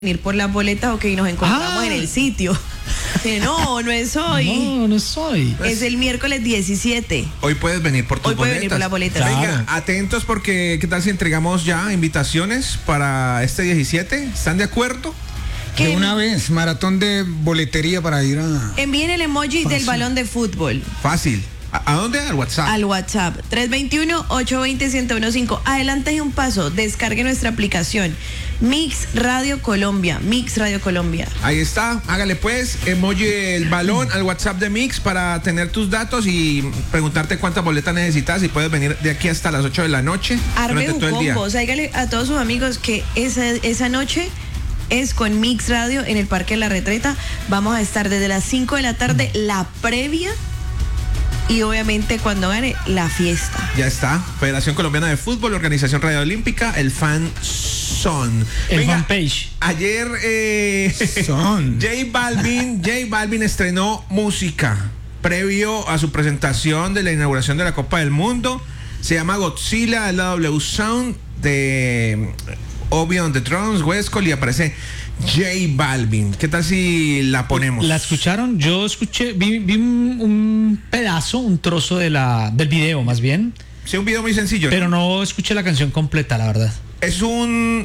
venir por las boletas o que nos encontramos en el sitio. No es hoy. No es hoy. Es el miércoles 17. Hoy puedes venir por tus Hoy puedes boletas. venir por las boletas. Claro. Venga, atentos porque ¿qué tal si entregamos ya invitaciones para este 17? ¿Están de acuerdo? Que De una vez, maratón de boletería para ir a... envíen el emoji del balón de fútbol Fácil. ¿A dónde? Al WhatsApp. al WhatsApp 321-820-1015. Adelante un paso, descargue nuestra aplicación Mix Radio Colombia. Mix Radio Colombia. Ahí está, hágale pues, emoji el balón al WhatsApp de Mix para tener tus datos y preguntarte cuántas boletas necesitas y puedes venir de aquí hasta las 8 de la noche Arme durante un todo el día. combo, o sea, dígale a todos sus amigos que esa noche es con Mix Radio en el Parque de la Retreta. Vamos a estar desde las 5 de la tarde, la previa, y obviamente cuando gane, la fiesta. Ya está, Federación Colombiana de Fútbol, Organización Radio Olímpica, el Fan Son. El Venga, fanpage. ayer Son. J Balvin estrenó música previo a su presentación de la inauguración de la Copa del Mundo. Se llama Godzilla, el W Sound de Obi on the Drums, Westcol, y aparece J Balvin. ¿Qué tal si la ponemos? ¿La escucharon? Yo escuché, vi un pedazo, un trozo del video más bien, Sí, un video muy sencillo, ¿no? pero no escuché la canción completa, la verdad. Es un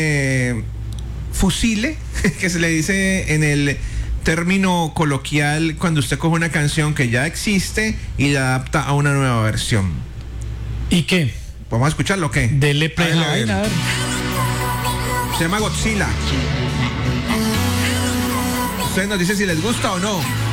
fusile, que se le dice en el término coloquial cuando usted coge una canción que ya existe y la adapta a una nueva versión. ¿Y qué? ¿Vamos a escucharlo o qué? Dele play. A ver. A ver. Se llama Godzilla. Ustedes nos dicen si les gusta o no.